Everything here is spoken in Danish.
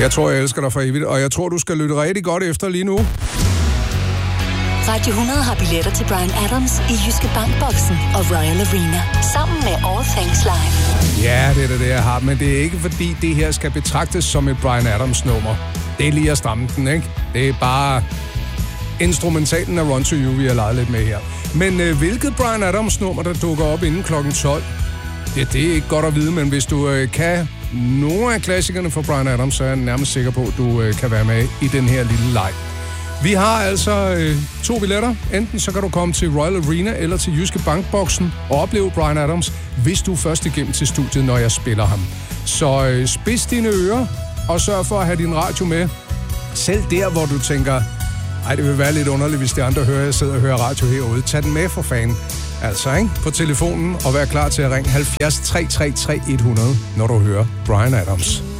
Jeg tror, jeg elsker dig for evigt, og jeg tror, du skal lytte rigtig godt efter lige nu. Radio 100 har billetter til Bryan Adams i Jyske Bankboksen og Royal Arena. Sammen med All Things Live. Ja, det er det, jeg har, men det er ikke fordi, det her skal betragtes som et Bryan Adams nummer. Det er lige at stramme den, ikke? Det er bare instrumentalen af Run to You, vi har leget lidt med her. Men hvilket Bryan Adams nummer, der dukker op inden klokken 12? Ja, det er ikke godt at vide, men hvis du kan nogle af klassikerne fra Bryan Adams, så er jeg nærmest sikker på, at du kan være med i den her lille leg. Vi har altså 2 billetter. Enten så kan du komme til Royal Arena eller til Jyske Bankboksen og opleve Bryan Adams, hvis du er først igennem til studiet, når jeg spiller ham. Så spids dine ører og sørg for at have din radio med. Selv der, hvor du tænker, ej, det vil være lidt underligt, hvis de andre hører, at jeg sidder og hører radio herude. Tag den med for fanden. Altså, ikke? På telefonen og vær klar til at ringe 70 333 100, når du hører Bryan Adams.